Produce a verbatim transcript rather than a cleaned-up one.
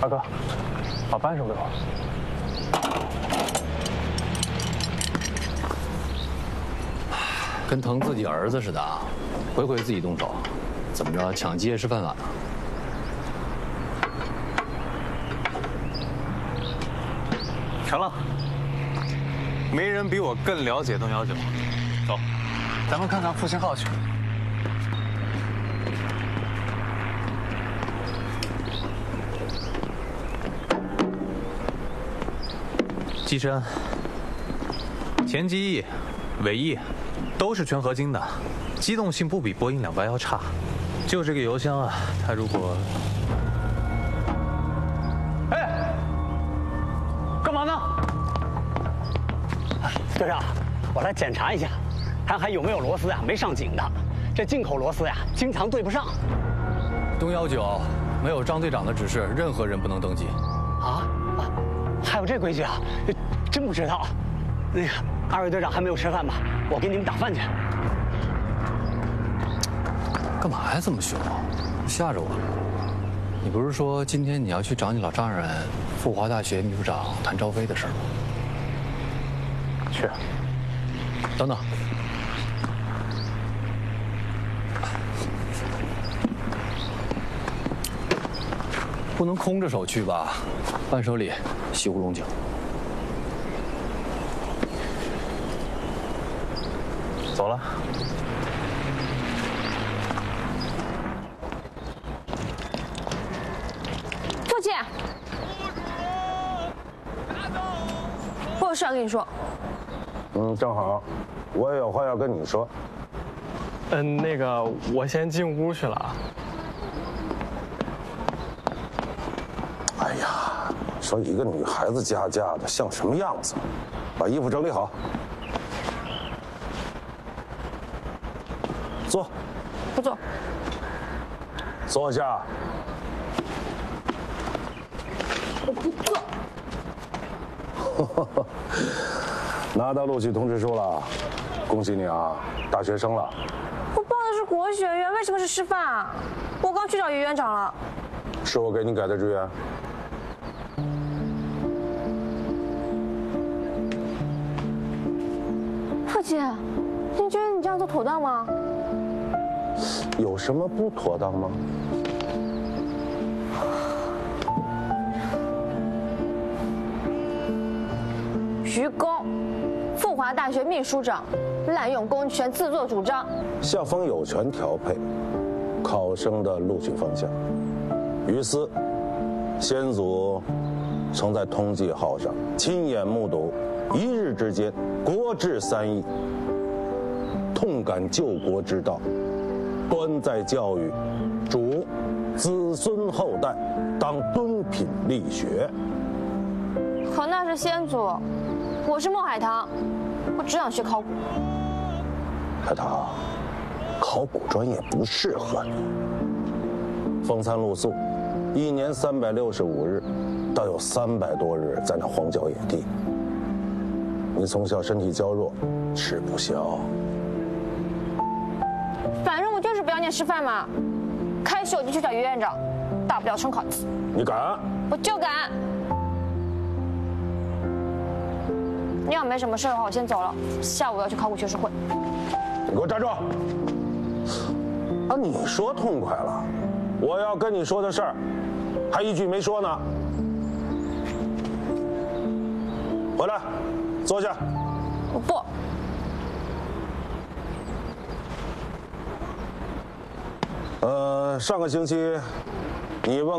二哥，把扳手给我。 跟疼自己儿子似的啊，回回自己动手，怎么着抢鸡也是饭碗啊？ 成了，没人比我更了解东幺九。走，咱们看看复兴号去。机身、前机翼、尾翼都是全合金的，机动性不比波音两八幺差。就这个油箱啊，它如果……哎，干嘛呢？ 队长，我来检查一下，看还有没有螺丝呀没上紧的。这进口螺丝呀，经常对不上。 东幺九没有张队长的指示，任何人不能登记。 啊啊，还有这规矩啊？真不知道。那个二位队长还没有吃饭吧？我给你们打饭去。 干嘛呀这么凶？吓着我了。你不是说今天你要去找你老丈人，富华大学秘书长谭朝飞的事吗？ 去。 等等。不能空着手去吧？伴手礼，西湖龙井。 走了。 父亲，我有事要跟你说。 嗯，正好，我也有话要跟你说。 嗯，那个，我先进屋去了。 哎呀，说一个女孩子家家的像什么样子？把衣服整理好，坐。 不坐。 坐下。 我不坐。 拿到录取通知书了，恭喜你啊，大学生了。 我报的是国学院，为什么是师范啊？我刚去找于院长了。 是我给你改的志愿。 父亲，您觉得你这样做妥当吗？ 有什么不妥当吗？ 于公，富华大学秘书长，滥用公权，自作主张。 校方有权调配考生的录取方向。于私，先祖曾在通济号上亲眼目睹一日之间国治三亿，痛感救国之道，端在教育，主子孙后代当敦品力学。 可那是先祖，我是孟海棠，我只想学考古。 海棠，考古专业不适合你。风餐露宿，一年三百六十五日，倒有三百多日在那荒郊野地。你从小身体娇弱，吃不消。 反正我就是不要念师范嘛，开学我就去找于院长，大不了重考一次。 你敢？ 我就敢。你要没什么事的话，我先走了。下午要去考古学术会。 你给我站住！啊，你说痛快了，我要跟你说的事儿，还一句没说呢。回来，坐下。 我不。 呃，上个星期，你问。